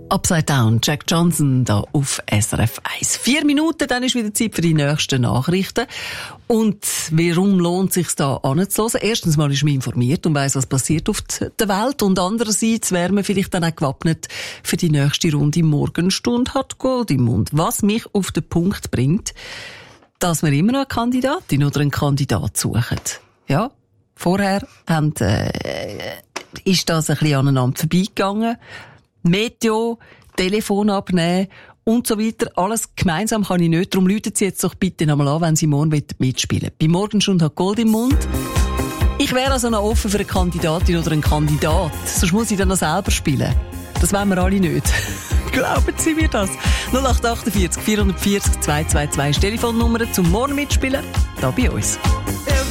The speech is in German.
Upside Down, Jack Johnson da auf SRF 1. 4 Minuten, dann ist wieder Zeit für die nächsten Nachrichten. Und warum lohnt es sich da anzuhören? Erstens mal ist man informiert und weiss, was passiert auf der Welt. Und andererseits wäre man vielleicht dann auch gewappnet für die nächste Runde Morgenstunde hat Gold im Mund. Was mich auf den Punkt bringt, dass wir immer noch eine Kandidatin oder einen Kandidat suchen. Ja, vorher ist das ein bisschen aneinander vorbeigegangen. Meteo, Telefon abnehmen und so weiter. Alles gemeinsam kann ich nicht. Darum läuten Sie jetzt doch bitte nochmal an, wenn Sie morgen mitspielen wollen. Bei Morgenstunde hat Gold im Mund. Ich wäre also noch offen für eine Kandidatin oder einen Kandidat. Sonst muss ich dann noch selber spielen. Das wollen wir alle nicht. Glauben Sie mir das? 0848 440 222 Telefonnummer zum Morgen mitspielen. Da bei uns.